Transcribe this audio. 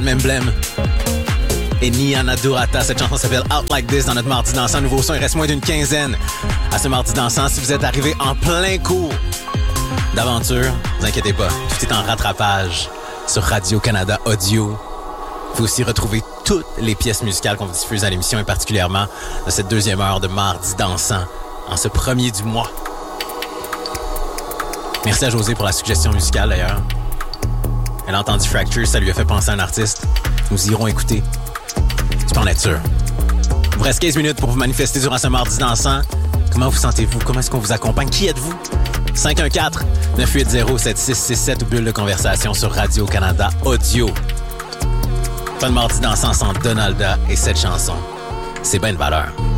le même blême. Et Niana Durata, cette chanson s'appelle Out Like This dans notre Mardi Dansant. Nouveau son, il reste moins d'une quinzaine à ce Mardi Dansant. Si vous êtes arrivé en plein cours d'aventure, ne vous inquiétez pas, tout est en rattrapage sur Radio-Canada Audio. Vous pouvez aussi retrouver toutes les pièces musicales qu'on vous diffuse à l'émission et particulièrement de cette deuxième heure de Mardi Dansant en ce premier du mois. Merci à Josée pour la suggestion musicale d'ailleurs. Elle a entendu Fracture, ça lui a fait penser à un artiste. Nous irons écouter. Tu peux en être sûr. Il vous reste 15 minutes pour vous manifester durant ce Mardi Dansant. Comment vous sentez-vous? Comment est-ce qu'on vous accompagne? Qui êtes-vous? 514-980-7667 ou bulle de conversation sur Radio-Canada Audio. Pas de Mardi Dansant sans Donalda et cette chanson. C'est bien de valeur.